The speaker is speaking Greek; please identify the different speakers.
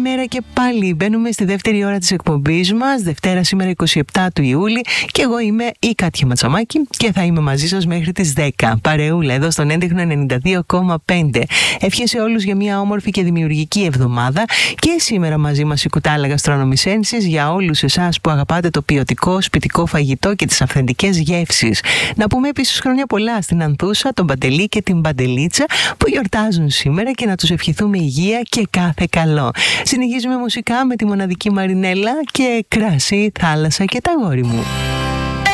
Speaker 1: Καλημέρα και πάλι. Μπαίνουμε στη δεύτερη ώρα της εκπομπής μας, Δευτέρα σήμερα 27 του Ιούλη, και εγώ είμαι η Κάτια Ματσαμάκη και θα είμαι μαζί σας μέχρι τις 10. Παρεούλα εδώ στον έντεχνο 92,5. Ευχές σε όλους για μια όμορφη και δημιουργική εβδομάδα, και σήμερα μαζί μας η κουτάλα Γαστρονομισένσης για όλους εσάς που αγαπάτε το ποιοτικό σπιτικό φαγητό και τις αυθεντικές γεύσεις. Να πούμε επίσης χρόνια πολλά στην Ανθούσα, τον Παντελή και την Παντελίτσα που γιορτάζουν σήμερα, και να τους ευχηθούμε υγεία και κάθε καλό. Συνεχίζουμε μουσικά με τη μοναδική Μαρινέλα και κρασί, θάλασσα και τα αγόρι μου.